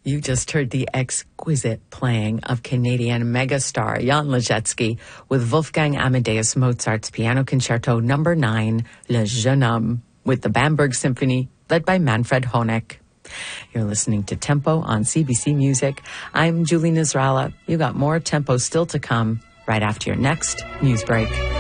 You just heard the exquisite playing of Canadian megastar Jan Ležecký with Wolfgang Amadeus Mozart's Piano Concerto No. 9, Le Jeune Homme, with the Bamberg Symphony, led by Manfred Honeck. You're listening to Tempo on CBC Music. I'm Julie Nasrallah. You got more Tempo still to come right after your next news break.